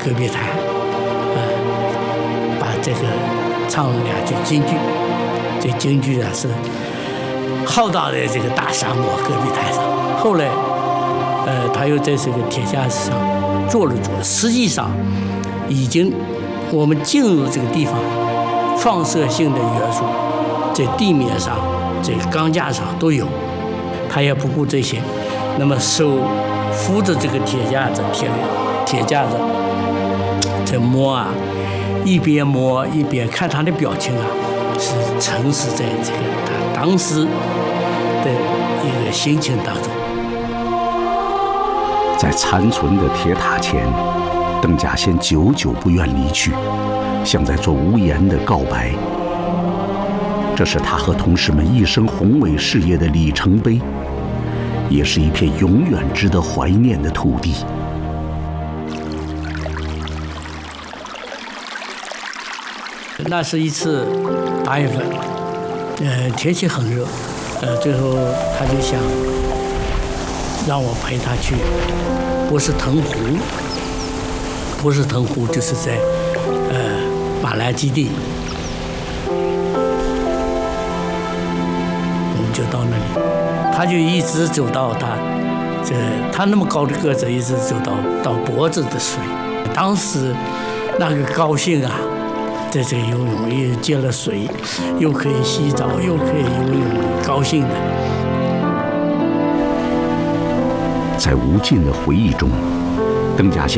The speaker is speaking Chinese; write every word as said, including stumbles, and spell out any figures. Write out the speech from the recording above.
戈壁滩，呃，把这个唱了两句京剧。这京剧啊是浩大的这个大沙漠戈壁滩上。后来，呃，他又在这个铁架子上做了做，实际上已经我们进入这个地方，放射性的元素在地面上、在钢架上都有，他也不顾这些，那么手扶着这个铁架子，铁铁架子在摸啊，一边摸一边看他的表情啊，是沉实在这个他当时的一个心情当中。 在残存的铁塔前，邓稼先久久不愿离去，像在做无言的告白。这是他和同事们一生宏伟事业的里程碑，也是一片永远值得怀念的土地。 那是一次八月份，呃，天气很热，呃，最后他就想让我陪他去波士腾湖。波士腾湖就是在呃马兰基地，我们就到那里，他就一直走到他这他那么高的个子，一直走到到脖子的水。当时那个高兴啊！在这个游泳，又接了水，又可以洗澡，又可以游泳，高兴的。 在无尽的回忆中，邓稼先